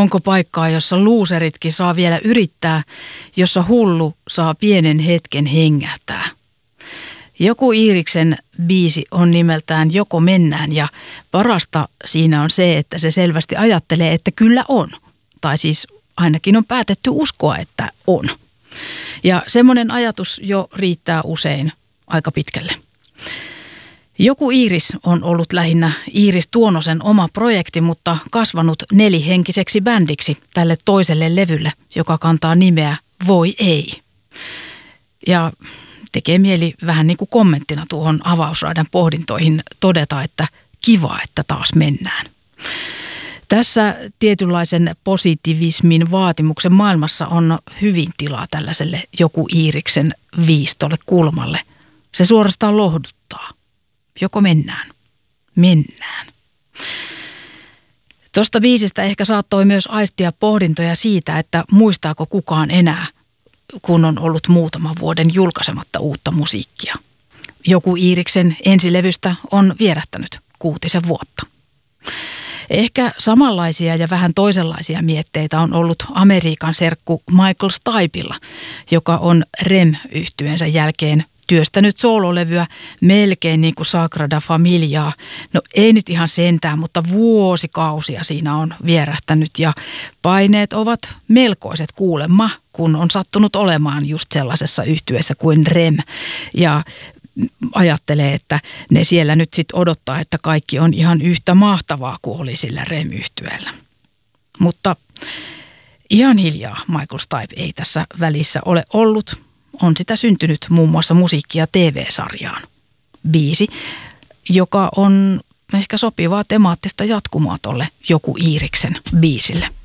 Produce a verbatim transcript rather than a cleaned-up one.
Onko paikkaa, jossa luuseritkin saa vielä yrittää, jossa hullu saa pienen hetken hengähtää? Joku Iiriksen biisi on nimeltään Joko mennään ja parasta siinä on se, että se selvästi ajattelee, että kyllä on. Tai siis ainakin on päätetty uskoa, että on. Ja semmoinen ajatus jo riittää usein aika pitkälle. Joku Iiris on ollut lähinnä Iiris Tuonosen oma projekti, mutta kasvanut nelihenkiseksi bändiksi tälle toiselle levylle, joka kantaa nimeä Voi ei. Ja tekee mieli vähän niin kuin kommenttina tuohon avausraidan pohdintoihin todeta, että kiva, että taas mennään. Tässä tietynlaisen positiivismin vaatimuksen maailmassa on hyvin tilaa tällaiselle Joku Iiriksen viistolle kulmalle. Se suorastaan lohduttaa. Joko mennään? Mennään. Tuosta biisistä ehkä saattoi myös aistia pohdintoja siitä, että muistaako kukaan enää, kun on ollut muutaman vuoden julkaisematta uutta musiikkia. Joku Iiriksen ensilevystä on vierähtänyt kuutisen vuotta. Ehkä samanlaisia ja vähän toisenlaisia mietteitä on ollut Amerikan serkku Michael Stipeilla, joka on R E M-yhtyeensä jälkeen työstänyt soololevyä melkein niin kuin Sagrada Familiaa. No ei nyt ihan sentään, mutta vuosikausia siinä on vierähtänyt ja paineet ovat melkoiset kuulemma, kun on sattunut olemaan just sellaisessa yhtyeessä kuin R E M. Ja ajattelee, että ne siellä nyt sitten odottaa, että kaikki on ihan yhtä mahtavaa kuin oli sillä R E M-yhtyeellä. Mutta ihan hiljaa Michael Stipe ei tässä välissä ole ollut. On sitä syntynyt muun muassa musiikki- ja T V-sarjaan. Biisi, joka on ehkä sopivaa temaattista jatkumoa tolle Joku Iiriksen biisille.